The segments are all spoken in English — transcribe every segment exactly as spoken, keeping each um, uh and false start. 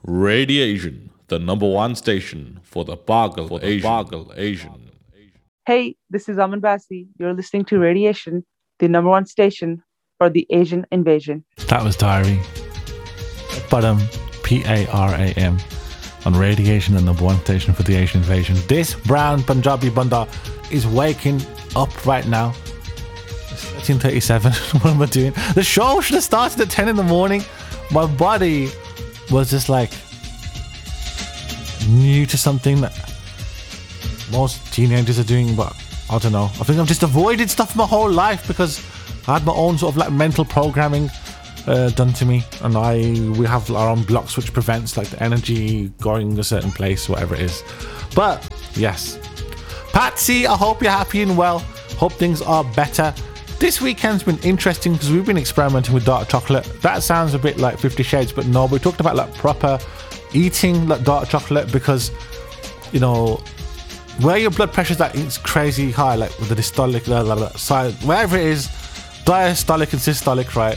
Radiation, the number one station for the Bagal for Asian. Bagal Asian. Hey, this is Aman Basi. You're listening to Radiation, the number one station for the Asian invasion. That was Diary. Param, P A R A M, on Radiation, the number one station for the Asian invasion. This brown Punjabi banda is waking up right now. It's thirteen thirty-seven. What am I doing? The show should have started at ten in the morning. My body was just like new to something that most teenagers are doing, but I don't know. I think I've just avoided stuff my whole life because I had my own sort of like mental programming uh, done to me, and I we have our own blocks which prevents like the energy going a certain place, whatever it is. But yes, Patsy, I hope you're happy and well. Hope things are better. This weekend's been interesting because we've been experimenting with dark chocolate. That sounds a bit like Fifty Shades, but no, we talked about like proper eating like dark chocolate because, you know, where your blood pressure's like it's crazy high, like with the dystolic, blah, blah, blah, side, wherever it is, diastolic and systolic, right?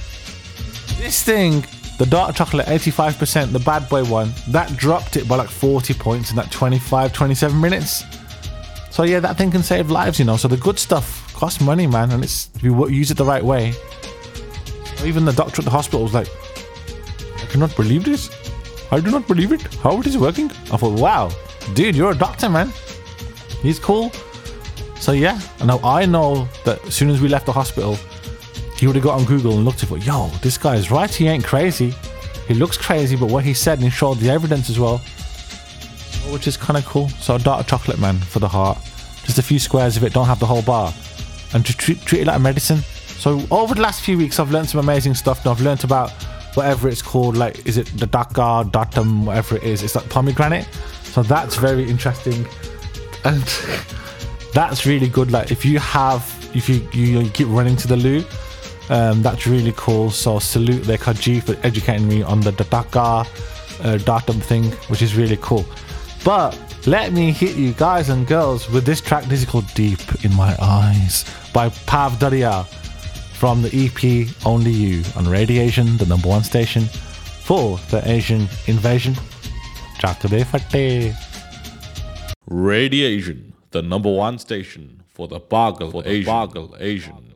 This thing, the dark chocolate, eighty-five percent, the bad boy one, that dropped it by like forty points in that twenty-five, twenty-seven minutes. So yeah, that thing can save lives, you know. So the good stuff costs money, man, and it's if you use it the right way. Even the doctor at the hospital was like, I cannot believe this. I do not believe it. How it is working? I thought, wow, dude, you're a doctor, man. He's cool. So yeah, and now I know that as soon as we left the hospital, he would have got on Google and looked at it. Yo, this guy is right. He ain't crazy. He looks crazy, but what he said and he showed the evidence as well, which is kind of cool. So dark chocolate, man, for the heart. Just a few squares of it. Don't have the whole bar. And to treat, treat it like a medicine. So over the last few weeks, I've learned some amazing stuff. Now I've learned about whatever it's called, like, is it the Dakar, Datum, whatever it is. It's like pomegranate. So that's very interesting. And that's really good. Like, if you have, if you, you, you keep running to the loo, um, that's really cool. So salute the Kaji for educating me on the Dakar, uh, Datum thing, which is really cool. But let me hit you guys and girls with this track. This is called Deep in My Eyes by Pav Daria from the E P Only You on Radiation, the number one station for the Asian invasion. Chakde Fatte. Radiation, the number one station for the Bagal for Asian. Bagal Asian.